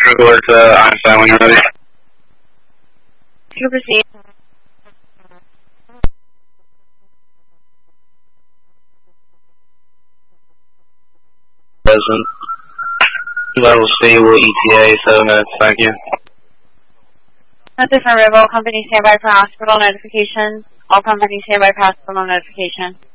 alert Einstein when you're ready. To proceed. Present. Level C will ETA 7 minutes, thank you. That's it for Rival. Company standby for hospital notification. All companies standby for hospital notification.